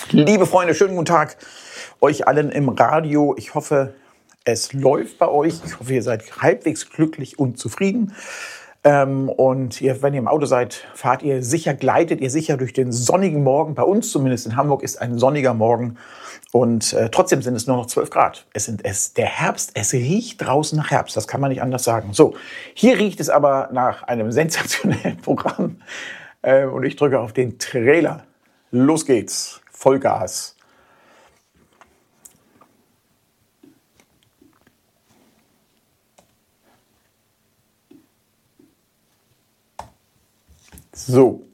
Liebe Freunde, schönen guten Tag euch allen im Radio. Ich hoffe, es läuft bei euch. Ich hoffe, ihr seid halbwegs glücklich und zufrieden. Und wenn ihr im Auto seid, gleitet ihr sicher durch den sonnigen Morgen. Bei uns zumindest in Hamburg ist ein sonniger Morgen. Und trotzdem sind es nur noch 12 Grad. Der Herbst, es riecht draußen nach Herbst. Das kann man nicht anders sagen. So, hier riecht es aber nach einem sensationellen Programm. Und ich drücke auf den Trailer. Los geht's. Vollgas. So.